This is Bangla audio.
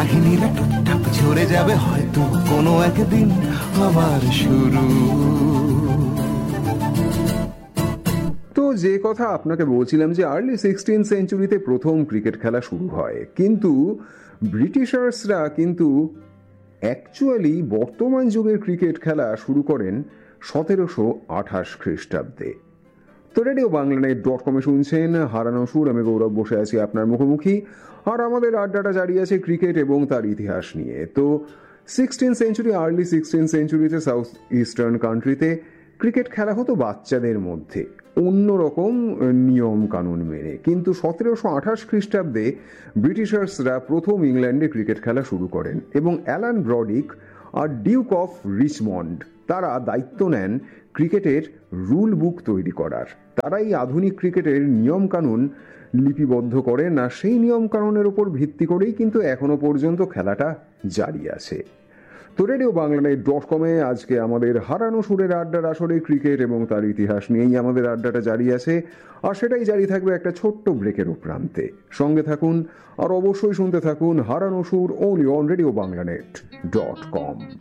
কাহিনীরা টুকটাক ঝরে যাবে হয়তো কোনো একদিন আবার শুরু। তো যে কথা আপনাকে বলছিলাম যে আর্লি 16th সেঞ্চুরিতে প্রথম ক্রিকেট খেলা শুরু হয়, কিন্তু ব্রিটিশার্সরা কিন্তু অ্যাকচুয়ালি বর্তমান যুগের ক্রিকেট খেলা শুরু করেন 1728 খ্রিস্টাব্দে। তো রেডিও বাংলানেট.কমে শুনছেন হারানো সুর, আমি গৌরব বসে আছি আপনার মুখোমুখি, আর আমাদের আড্ডাটা জারি আছে ক্রিকেট এবং তার ইতিহাস নিয়ে। তো 16th century, early 16th সেঞ্চুরিতে south eastern কান্ট্রিতে ক্রিকেট খেলা হতো বাচ্চাদের মধ্যে অন্যরকম নিয়ম কানুন মেনে, কিন্তু 1728 খ্রিস্টাব্দে ব্রিটিশার্সরা প্রথম ইংল্যান্ডে ক্রিকেট খেলা শুরু করেন এবং Alan ব্রডিক R Duke of Richmond তারা দায়িত্ব নেন ক্রিকেটের রুল বুক তৈরি করার। তারাই আধুনিক ক্রিকেটের নিয়ম কানুন লিপিবদ্ধ করেন, আর সেই নিয়ম কানুনের উপর ভিত্তি করেই কিন্তু এখনো পর্যন্ত খেলাটা জারি আছে। তো রেডিও বাংলানেট.কমে আজকে আমাদের হারানো সুরের আড্ডার আসরে ক্রিকেট এবং তার ইতিহাস নিয়েই আমাদের আড্ডাটা জারি আছে, আর সেটাই জারি থাকবে একটা ছোট্ট ব্রেকের প্রান্তে। সঙ্গে থাকুন আর অবশ্যই শুনতে থাকুন হারানো সুর, only on রেডিও বাংলানেট.কম।